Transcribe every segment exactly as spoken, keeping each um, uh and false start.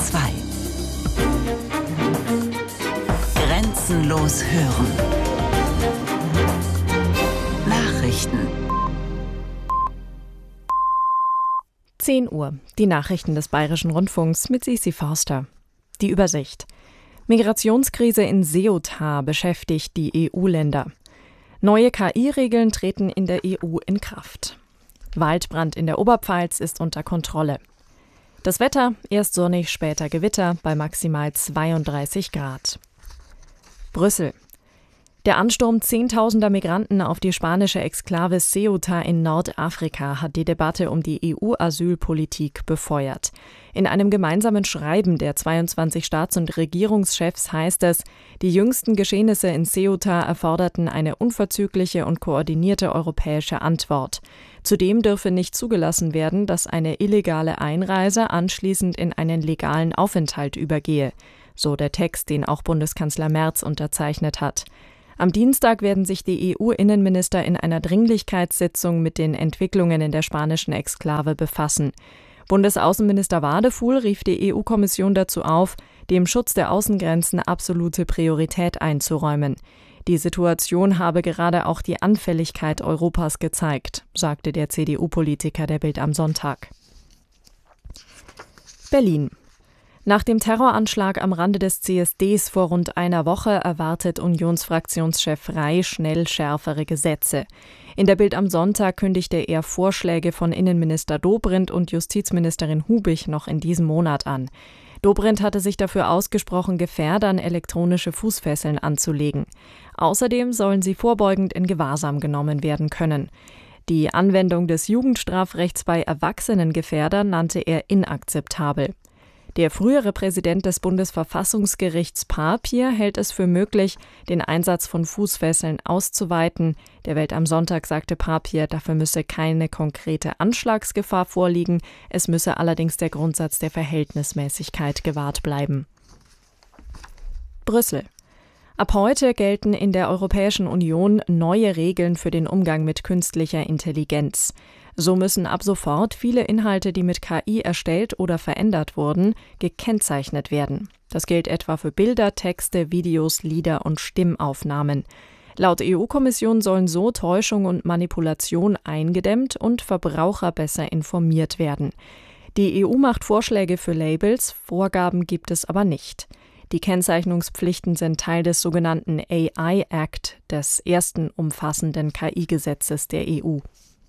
zwei. Grenzenlos hören. Nachrichten. zehn Uhr. Die Nachrichten des Bayerischen Rundfunks mit Sisi Forster. Die Übersicht. Migrationskrise in Ceuta beschäftigt die E U-Länder. Neue K I-Regeln treten in der E U in Kraft. Waldbrand in der Oberpfalz ist unter Kontrolle. Das Wetter, erst sonnig, später Gewitter bei maximal zweiunddreißig Grad. Brüssel. Der Ansturm zehntausender Migranten auf die spanische Exklave Ceuta in Nordafrika hat die Debatte um die E U-Asylpolitik befeuert. In einem gemeinsamen Schreiben der zweiundzwanzig Staats- und Regierungschefs heißt es, die jüngsten Geschehnisse in Ceuta erforderten eine unverzügliche und koordinierte europäische Antwort. Zudem dürfe nicht zugelassen werden, dass eine illegale Einreise anschließend in einen legalen Aufenthalt übergehe, so der Text, den auch Bundeskanzler Merz unterzeichnet hat. Am Dienstag werden sich die E U-Innenminister in einer Dringlichkeitssitzung mit den Entwicklungen in der spanischen Exklave befassen. Bundesaußenminister Wadefuhl rief die E U-Kommission dazu auf, dem Schutz der Außengrenzen absolute Priorität einzuräumen. Die Situation habe gerade auch die Anfälligkeit Europas gezeigt, sagte der C D U-Politiker der Bild am Sonntag. Berlin. Nach dem Terroranschlag am Rande des C S Ds vor rund einer Woche erwartet Unionsfraktionschef Rey schnell schärfere Gesetze. In der Bild am Sonntag kündigte er Vorschläge von Innenminister Dobrindt und Justizministerin Hubich noch in diesem Monat an. Dobrindt hatte sich dafür ausgesprochen, Gefährdern elektronische Fußfesseln anzulegen. Außerdem sollen sie vorbeugend in Gewahrsam genommen werden können. Die Anwendung des Jugendstrafrechts bei erwachsenen Gefährdern nannte er inakzeptabel. Der frühere Präsident des Bundesverfassungsgerichts Papier hält es für möglich, den Einsatz von Fußfesseln auszuweiten. Der Welt am Sonntag sagte Papier, dafür müsse keine konkrete Anschlagsgefahr vorliegen, es müsse allerdings der Grundsatz der Verhältnismäßigkeit gewahrt bleiben. Brüssel. Ab heute gelten in der Europäischen Union neue Regeln für den Umgang mit künstlicher Intelligenz. So müssen ab sofort viele Inhalte, die mit K I erstellt oder verändert wurden, gekennzeichnet werden. Das gilt etwa für Bilder, Texte, Videos, Lieder und Stimmaufnahmen. Laut E U-Kommission sollen so Täuschung und Manipulation eingedämmt und Verbraucher besser informiert werden. Die E U macht Vorschläge für Labels, Vorgaben gibt es aber nicht. Die Kennzeichnungspflichten sind Teil des sogenannten A I Act, des ersten umfassenden K I-Gesetzes der E U.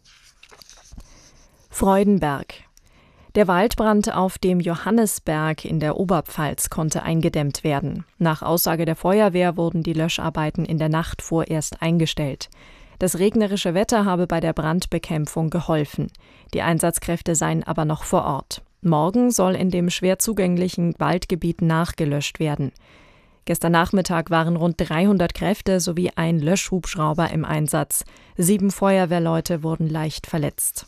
Freudenberg. Der Waldbrand auf dem Johannisberg in der Oberpfalz konnte eingedämmt werden. Nach Aussage der Feuerwehr wurden die Löscharbeiten in der Nacht vorerst eingestellt. Das regnerische Wetter habe bei der Brandbekämpfung geholfen. Die Einsatzkräfte seien aber noch vor Ort. Morgen soll in dem schwer zugänglichen Waldgebiet nachgelöscht werden. Gestern Nachmittag waren rund dreihundert Kräfte sowie ein Löschhubschrauber im Einsatz. Sieben Feuerwehrleute wurden leicht verletzt.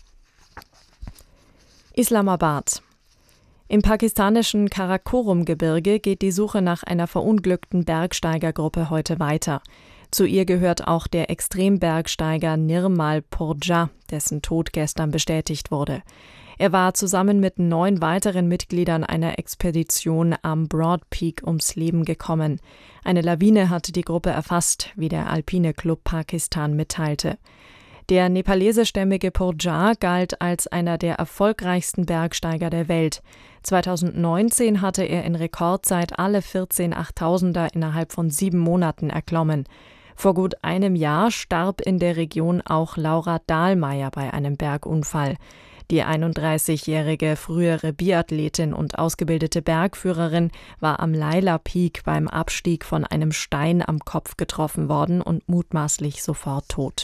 Islamabad. Im pakistanischen Karakorum-Gebirge geht die Suche nach einer verunglückten Bergsteigergruppe heute weiter. Zu ihr gehört auch der Extrembergsteiger Nirmal Purja, dessen Tod gestern bestätigt wurde. Er war zusammen mit neun weiteren Mitgliedern einer Expedition am Broad Peak ums Leben gekommen. Eine Lawine hatte die Gruppe erfasst, wie der Alpine Club Pakistan mitteilte. Der nepalesischstämmige Purja galt als einer der erfolgreichsten Bergsteiger der Welt. zweitausendneunzehn hatte er in Rekordzeit alle vierzehn Achttausender innerhalb von sieben Monaten erklommen. Vor gut einem Jahr starb in der Region auch Laura Dahlmeier bei einem Bergunfall. Die einunddreißigjährige frühere Biathletin und ausgebildete Bergführerin war am Laila Peak beim Abstieg von einem Stein am Kopf getroffen worden und mutmaßlich sofort tot.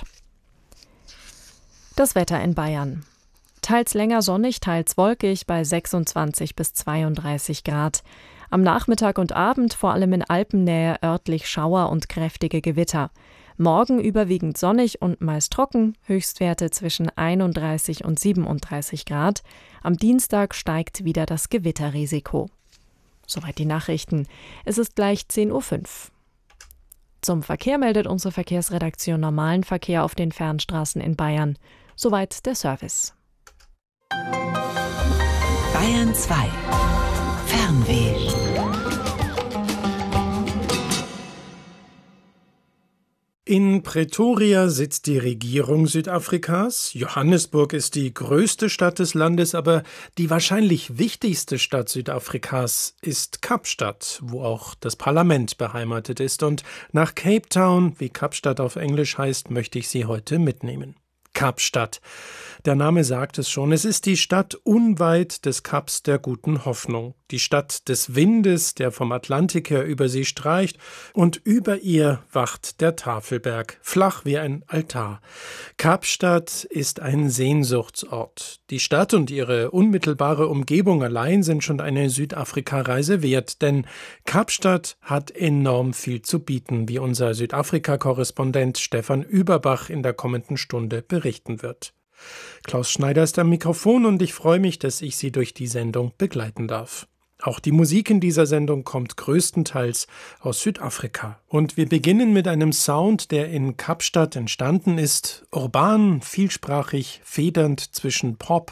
Das Wetter in Bayern. Teils länger sonnig, teils wolkig bei sechsundzwanzig bis zweiunddreißig Grad. Am Nachmittag und Abend vor allem in Alpennähe örtlich Schauer und kräftige Gewitter. Morgen überwiegend sonnig und meist trocken, Höchstwerte zwischen einunddreißig und siebenunddreißig Grad. Am Dienstag steigt wieder das Gewitterrisiko. Soweit die Nachrichten. Es ist gleich zehn Uhr fünf. Zum Verkehr meldet unsere Verkehrsredaktion normalen Verkehr auf den Fernstraßen in Bayern. Soweit der Service. Bayern zwei. Fernweh. In Pretoria sitzt die Regierung Südafrikas. Johannesburg ist die größte Stadt des Landes, aber die wahrscheinlich wichtigste Stadt Südafrikas ist Kapstadt, wo auch das Parlament beheimatet ist. Und nach Cape Town, wie Kapstadt auf Englisch heißt, möchte ich Sie heute mitnehmen. Kapstadt. Der Name sagt es schon, es ist die Stadt unweit des Kaps der Guten Hoffnung, die Stadt des Windes, der vom Atlantik her über sie streicht, und über ihr wacht der Tafelberg, flach wie ein Altar. Kapstadt ist ein Sehnsuchtsort. Die Stadt und ihre unmittelbare Umgebung allein sind schon eine Südafrika-Reise wert, denn Kapstadt hat enorm viel zu bieten, wie unser Südafrika-Korrespondent Stefan Überbach in der kommenden Stunde berichten wird. Klaus Schneider ist am Mikrofon und ich freue mich, dass ich Sie durch die Sendung begleiten darf. Auch die Musik in dieser Sendung kommt größtenteils aus Südafrika. Und wir beginnen mit einem Sound, der in Kapstadt entstanden ist. Urban, vielsprachig, federnd zwischen Pop,